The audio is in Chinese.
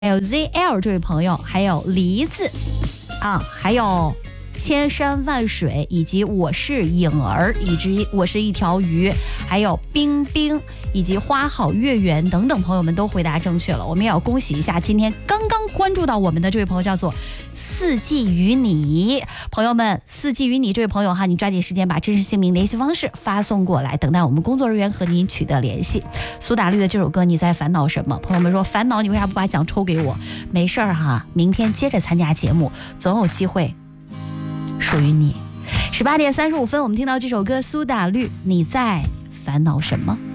还有 ZL 这位朋友，还有梨子啊，还有千山万水，以及我是影儿，以及我是一条鱼，还有冰冰，以及花好月圆等等朋友们都回答正确了。我们也要恭喜一下今天刚刚关注到我们的这位朋友，叫做四季与你。朋友们，四季与你这位朋友哈，你抓紧时间把真实姓名、联系方式发送过来，等待我们工作人员和您取得联系。苏打绿的这首歌《你在烦恼什么》，朋友们说烦恼，你为啥不把奖抽给我？没事儿哈，明天接着参加节目，总有机会属于你。18点35分，我们听到这首歌，苏打绿，你在烦恼什么？